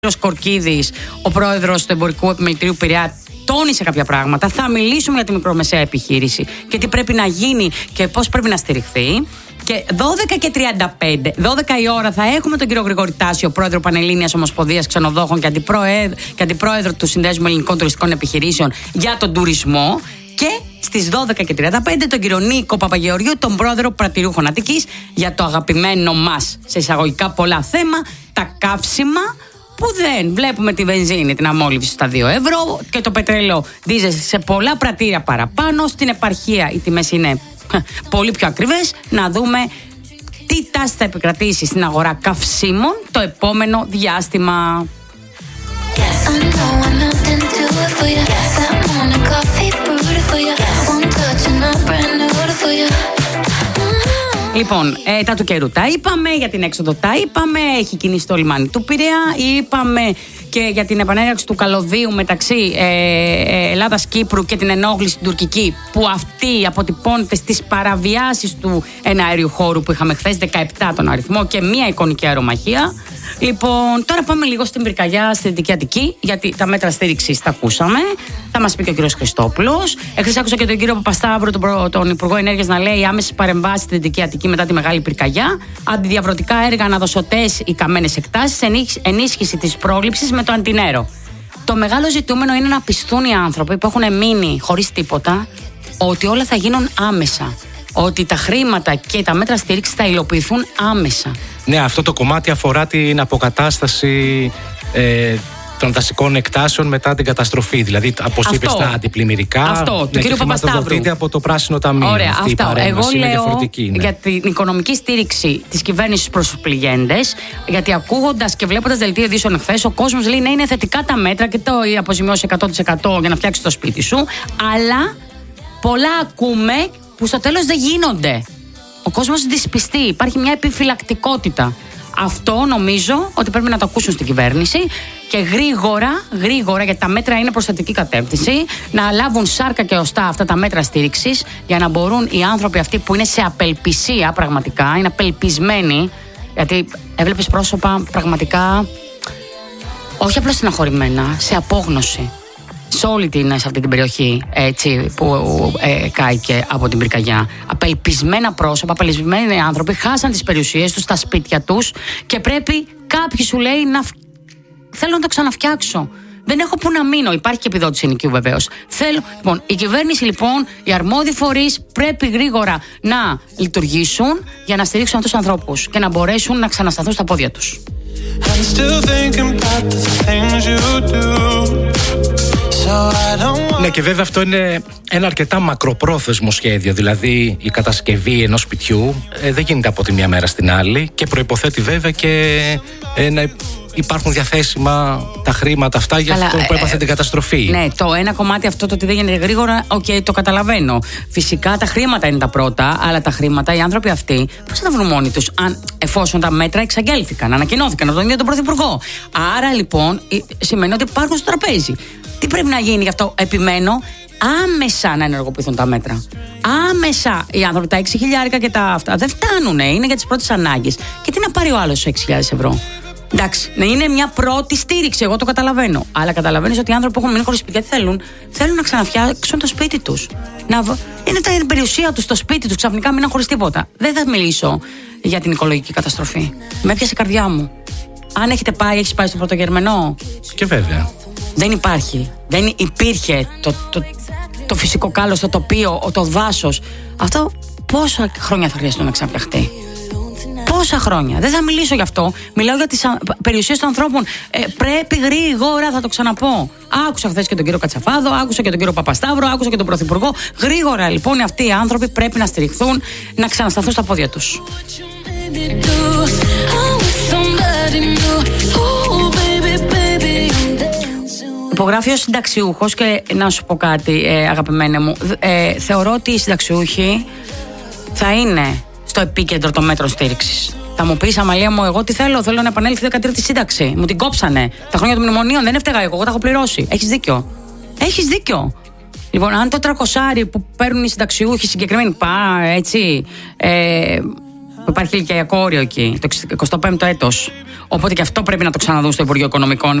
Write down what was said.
Κορκίδης, ο πρόεδρος του Εμπορικού Επιμελητηρίου Πειραιά, τόνισε κάποια πράγματα. Θα μιλήσουμε για τη μικρομεσαία επιχείρηση και τι πρέπει να γίνει και πώς πρέπει να στηριχθεί. Και 12:35, 12 η ώρα, θα έχουμε τον κύριο Γρηγόρη Τάσιο, πρόεδρο Πανελλήνιας Ομοσπονδίας Ξενοδόχων και αντιπρόεδρο του Συνδέσμου Ελληνικών Τουριστικών Επιχειρήσεων για τον τουρισμό. Και στις 12:35 τον κύριο Νίκο Παπαγεωργίου, τον πρόεδρο Πρατηριούχων Αττικής, για το αγαπημένο μας, σε εισαγωγικά πολλά θέμα, τα καύσιμα. Που δεν βλέπουμε τη βενζίνη, την αμόλυβση στα 2 ευρώ και το πετρέλαιο δίζελ σε πολλά πρατήρια παραπάνω. Στην επαρχία οι τιμές είναι πολύ πιο ακριβές. Να δούμε τι τάση θα επικρατήσει στην αγορά καυσίμων το επόμενο διάστημα. Λοιπόν, τα του καιρού τα είπαμε, για την έξοδο τα είπαμε, έχει κινήσει το λιμάνι του Πειραιά, είπαμε και για την επανέναρξη του καλωδίου μεταξύ Ελλάδας-Κύπρου και την ενόχληση την τουρκική, που αυτή αποτυπώνεται στις παραβιάσεις του εναέριου χώρου που είχαμε χθες, 17 τον αριθμό και μία εικονική αερομαχία. Λοιπόν, τώρα πάμε λίγο στην πυρκαγιά στη Δυτική Αττική, γιατί τα μέτρα στήριξης τα ακούσαμε. Θα μας πει και ο κύριος Χριστόπουλος. Εχθές άκουσα και τον κύριο Παπασταύρου, τον Υπουργό Ενέργειας, να λέει άμεσες παρεμβάσεις στη Δυτική Αττική μετά τη μεγάλη πυρκαγιά. Αντιδιαβρωτικά έργα, αναδοσωτές οι καμένες εκτάσεις, ενίσχυση της πρόληψης με το αντινέρο. Το μεγάλο ζητούμενο είναι να πιστούν οι άνθρωποι που έχουν μείνει χωρίς τίποτα ότι όλα θα γίνουν άμεσα. Ότι τα χρήματα και τα μέτρα στήριξης θα υλοποιηθούν άμεσα. Ναι, αυτό το κομμάτι αφορά την αποκατάσταση των δασικών εκτάσεων μετά την καταστροφή. Δηλαδή, όπως είπες, τα αντιπλημμυρικά. Αυτό, του κ. Παπασταύρου. Από το Πράσινο Ταμείο. Ωραία, αυτή αυτό. Εγώ λέω ναι, για την οικονομική στήριξη της κυβέρνησης προς τους πληγέντες, γιατί ακούγοντας και βλέποντας δελτίο ειδήσεων χθες, ο κόσμος λέει ναι, είναι θετικά τα μέτρα και το αποζημιώσει 100% για να φτιάξει το σπίτι σου. Αλλά πολλά ακούμε που στο τέλος δεν γίνονται. Ο κόσμος δυσπιστεί, υπάρχει μια επιφυλακτικότητα. Αυτό νομίζω ότι πρέπει να το ακούσουν στην κυβέρνηση και γρήγορα, γιατί τα μέτρα είναι προς θετική κατεύθυνση, να λάβουν σάρκα και οστά αυτά τα μέτρα στήριξης, για να μπορούν οι άνθρωποι αυτοί που είναι σε απελπισία πραγματικά, είναι απελπισμένοι, γιατί έβλεπες πρόσωπα πραγματικά όχι απλώς στεναχωρημένα, σε απόγνωση. Σε αυτή την περιοχή, έτσι, που κάηκε από την πυρκαγιά. Απελπισμένα πρόσωπα, απελπισμένοι άνθρωποι χάσαν τις περιουσίες τους, τα σπίτια τους και πρέπει κάποιοι, σου λέει, θέλω να το ξαναφτιάξω. Δεν έχω που να μείνω. Υπάρχει και επιδότηση ενοικίου βεβαίως. Λοιπόν, η κυβέρνηση, λοιπόν, οι αρμόδιοι φορείς πρέπει γρήγορα να λειτουργήσουν για να στηρίξουν αυτούς τους ανθρώπους και να μπορέσουν να ξανασταθούν στα πόδια τους. Ναι, και βέβαια αυτό είναι ένα αρκετά μακροπρόθεσμο σχέδιο. Δηλαδή η κατασκευή ενός σπιτιού δεν γίνεται από τη μία μέρα στην άλλη και προϋποθέτει βέβαια και να υπάρχουν διαθέσιμα τα χρήματα αυτά για αυτό που έπαθε την καταστροφή. Ναι, το ένα κομμάτι αυτό το ότι δεν γίνεται γρήγορα, το καταλαβαίνω. Φυσικά τα χρήματα είναι τα πρώτα, αλλά τα χρήματα, οι άνθρωποι αυτοί, πώς θα τα βρουν μόνοι τους, εφόσον τα μέτρα εξαγγέλθηκαν, ανακοινώθηκαν από τον ίδιο τον Πρωθυπουργό. Άρα λοιπόν σημαίνει ότι υπάρχουν στο τραπέζι. Τι πρέπει να γίνει γι' αυτό? Επιμένω άμεσα να ενεργοποιηθούν τα μέτρα. Άμεσα οι άνθρωποι, τα 6.000 και τα αυτά δεν φτάνουν, είναι για τις πρώτες ανάγκες. Και τι να πάρει ο άλλος 6.000 ευρώ? Εντάξει, είναι μια πρώτη στήριξη, εγώ το καταλαβαίνω. Αλλά καταλαβαίνεις ότι οι άνθρωποι που έχουν μείνει χωρίς σπίτια θέλουν να ξαναφτιάξουν το σπίτι τους. Είναι την περιουσία τους, το σπίτι τους, ξαφνικά μείναν χωρίς τίποτα. Δεν θα μιλήσω για την οικολογική καταστροφή. Με έπιασε η καρδιά μου. Αν έχεις πάει στο Πρωτογερμενό. Και βέβαια. Δεν υπάρχει. Δεν υπήρχε το φυσικό κάλος, το τοπίο, το δάσος. Αυτό πόσα χρόνια θα χρειαστούν να ξαναφτιαχτεί? Πόσα χρόνια? Δεν θα μιλήσω γι' αυτό. Μιλάω για τις περιουσίες των ανθρώπων. Πρέπει γρήγορα, θα το ξαναπώ. Άκουσα χθες και τον κύριο Κατσαφάδο, άκουσα και τον κύριο Παπασταύρο, άκουσα και τον Πρωθυπουργό. Γρήγορα λοιπόν αυτοί οι άνθρωποι πρέπει να στηριχθούν, να ξανασταθούν στα πόδια τους. Υπογράφει ο συνταξιούχος και να σου πω κάτι, αγαπημένε μου. Θεωρώ ότι οι συνταξιούχοι θα είναι στο επίκεντρο των μέτρων στήριξης. Θα μου πεις, Αμαλία μου, εγώ τι θέλω? Θέλω να επανέλθει η 13η σύνταξη. Μου την κόψανε. Τα χρόνια των μνημονίων δεν έφταιγα εγώ τα έχω πληρώσει. Έχεις δίκιο. Λοιπόν, αν το 300 που παίρνουν οι συνταξιούχοι συγκεκριμένοι, έτσι, υπάρχει ηλικιακό όριο εκεί, το 25ο έτος. Οπότε και αυτό πρέπει να το ξαναδούν στο Υπουργείο Οικονομικών.